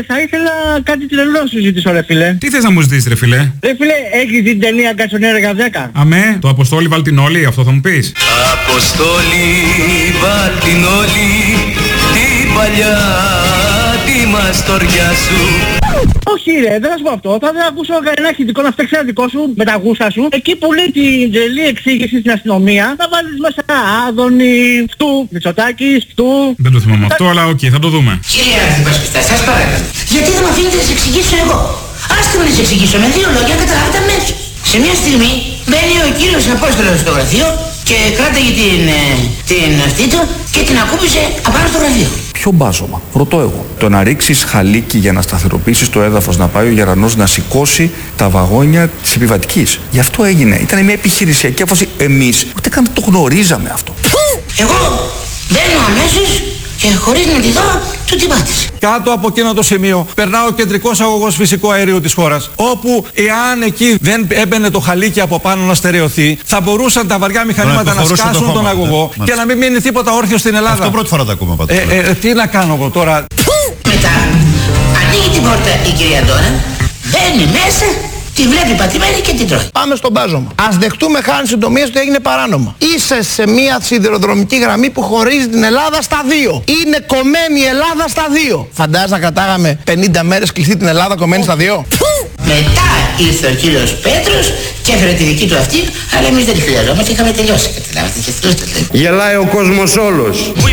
θα ήθελα κάτι τρελό να σου ζητήσω, ρε φίλε. Τι θες να μου ζητήσεις, ρε φίλε? Ρε φίλε, έχεις δει την ταινία Γκατσονέρα 10? Αμέ, το Αποστόλη βάλ την όλη, αυτό θα μου πεις? Αποστόλη βάλ την όλη, την παλιά τη μαστοριά σου. Όχι ρε, δεν θα σου πω αυτό. Θα ακούσω ένα ηχητικό να φτιάξει ένα δικό σου με τα γούστα σου. Εκεί που λέει την τρελή εξήγηση στην αστυνομία, θα βάλεις μέσα Άδωνη, Φτού, Μητσοτάκης, Φτού. Δεν το θυμάμαι αυτό, αλλά οκ, θα το δούμε. Κύριε Αρχιπασπιστά, σας παρακαλώ. Γιατί δεν με αφήνετε να σας εξηγήσω εγώ? Άστε με να σας εξηγήσω με 2 λόγια, καταλάβετε αμέσως. Σε μια στιγμή μπαίνει ο κύριος Απόστολος στο γραφείο και κράταγε την αυτή του και την ακούμπησε απάνω στο γραφείο. Ποιο μπάζωμα, ρωτώ εγώ. Το να ρίξεις χαλίκι για να σταθεροποιήσεις το έδαφος, να πάει ο γερανός να σηκώσει τα βαγόνια της επιβατικής. Γι' αυτό έγινε. Ήταν μια επιχειρησιακή απόφαση. Εμείς ούτε καν το γνωρίζαμε αυτό. Εγώ μπαίνω αμέσως και χωρίς να τη δω, του την πάτησε. Κάτω από εκείνο το σημείο περνά ο κεντρικός αγωγός φυσικού αερίου της χώρας, όπου εάν εκεί δεν έμπαινε το χαλίκι από πάνω να στερεωθεί, θα μπορούσαν τα βαριά μηχανήματα να σκάσουν τον αγωγό και να μην μείνει τίποτα όρθιο στην Ελλάδα. Αυτό πρώτη φορά το ακούμε πάντως. Τι να κάνω εγώ τώρα? Μετά ανοίγει την πόρτα η κυρία Ντόρα, μπαίνει μέσα, τη βλέπει πατημένη και την τρώει. Πάμε στον μπάζωμα. Ας δεχτούμε χάρη συντομίας ότι έγινε παράνομα. Είσαι σε μια σιδηροδρομική γραμμή που χωρίζει την Ελλάδα στα 2. Είναι κομμένη η Ελλάδα στα 2. Φαντάζεσαι να κρατάγαμε 50 μέρες κλειστή την Ελλάδα κομμένη στα 2. Μετά ήρθε ο κύριος Πέτρος και έφερε τη δική του αυτή, αλλά εμείς δεν τη χρειαζόμαστε, είχαμε τελειώσει. Καταλάβατε, και αυτό το λέει. Γελάει ο κόσμος όλος.